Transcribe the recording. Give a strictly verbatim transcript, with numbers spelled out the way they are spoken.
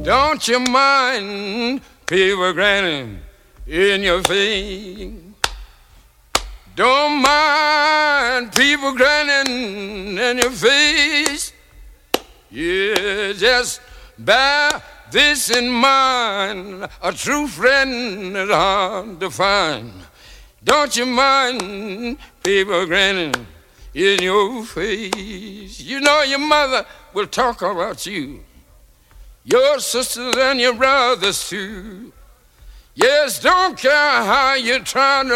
Don't you mind people grinning in your face? Don't mind people grinning in your face. Yeah, just bear this in mind. A true friend is hard to find. Don't you mind people grinning in your face? You know your mother will talk about you, your sisters and your brothers too. Yes, don't care how you're trying to